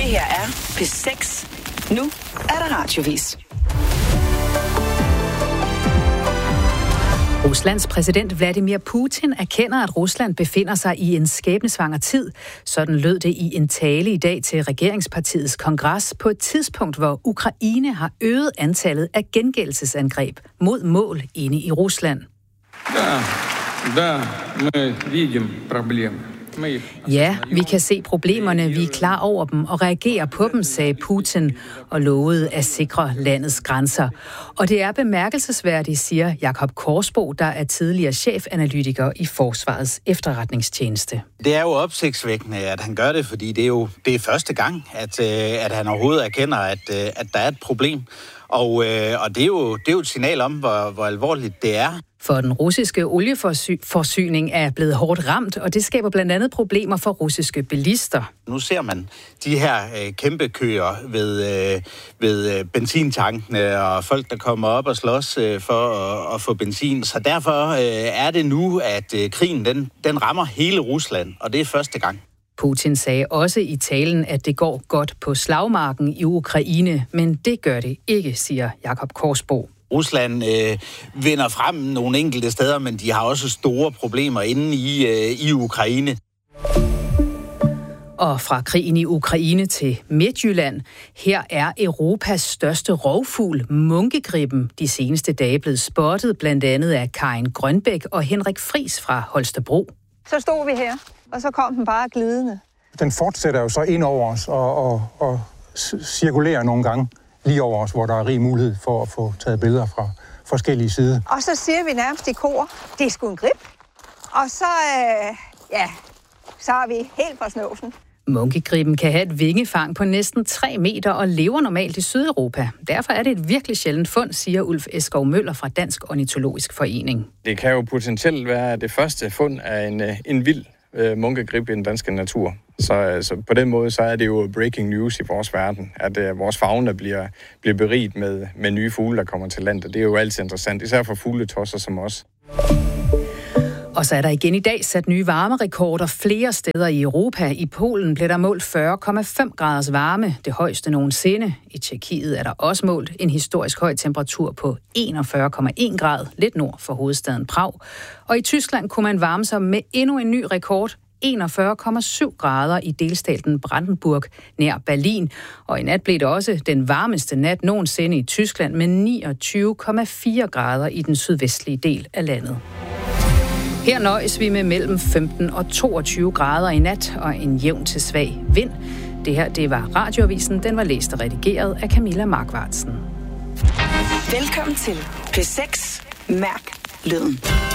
her er P6. Nu er der radiovis. Ruslands præsident Vladimir Putin erkender, at Rusland befinder sig i en skæbnesvanger tid. Sådan lød det i en tale i dag til regeringspartiets kongres på et tidspunkt, hvor Ukraine har øget antallet af gengældelsesangreb mod mål inde i Rusland. Ja, vi kan se problemerne, vi er klar over dem og reagerer på dem, sagde Putin og lovede at sikre landets grænser. Og det er bemærkelsesværdigt, siger Jakob Korsbo, der er tidligere chefanalytiker i Forsvarets efterretningstjeneste. Det er jo opsigtsvækkende, at han gør det, fordi det er første gang, at han overhovedet erkender, at der er et problem. Og det er jo et signal om, hvor alvorligt det er. For den russiske olieforsyning er blevet hårdt ramt, og det skaber blandt andet problemer for russiske bilister. Nu ser man de her kæmpe køer ved benzintankene, og folk, der kommer op og slås for at få benzin. Så derfor er det nu, at krigen den rammer hele Rusland, og det er første gang. Putin sagde også i talen, at det går godt på slagmarken i Ukraine, men det gør det ikke, siger Jakob Korsbo. Rusland vinder frem nogle enkelte steder, men de har også store problemer inde i Ukraine. Og fra krigen i Ukraine til Midtjylland. Her er Europas største rovfugl, munkegribben, de seneste dage blevet spottet, blandt andet af Karin Grønbæk og Henrik Friis fra Holstebro. Så stod vi her, og så kom den bare glidende. Den fortsætter jo så ind over os og cirkulerer nogle gange lige over os, hvor der er rig mulighed for at få taget billeder fra forskellige sider. Og så siger vi nærmest i kor, det er sgu en grib. Og så, så er vi helt fra snøvsen. Munkegribben kan have et vingefang på næsten 3 meter og lever normalt i Sydeuropa. Derfor er det et virkelig sjældent fund, siger Ulf Eskov Møller fra Dansk Ornitologisk Forening. Det kan jo potentielt være det første fund af en vild munkegrib i den danske natur. Så på den måde så er det jo breaking news i vores verden, at vores fauna bliver beriget med nye fugle, der kommer til land. Og det er jo altid interessant, især for fugletosser som os. Og så er der igen i dag sat nye varmerekorder flere steder i Europa. I Polen blev der målt 40,5 graders varme, det højeste nogensinde. I Tjekkiet er der også målt en historisk høj temperatur på 41,1 grad, lidt nord for hovedstaden Prag. Og i Tyskland kunne man varme sig med endnu en ny rekord, 41,7 grader i delstaten Brandenburg nær Berlin. Og i nat blev det også den varmeste nat nogensinde i Tyskland med 29,4 grader i den sydvestlige del af landet. Her nøjes vi med mellem 15 og 22 grader i nat og en jævn til svag vind. Det her, det var Radioavisen. Den var læst og redigeret af Camilla Markvartsen. Velkommen til P6. Mærk lyden.